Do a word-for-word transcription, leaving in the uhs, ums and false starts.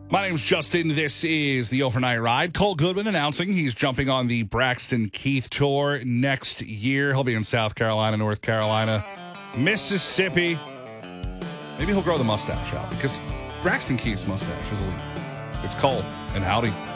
My name's Justin. This is the Overnight Ride. Cole Goodman announcing he's jumping on the Braxton Keith Tour next year. He'll be in South Carolina, North Carolina, Mississippi. Maybe he'll grow the mustache out because Braxton Keith's mustache is elite. It's Cole and howdy.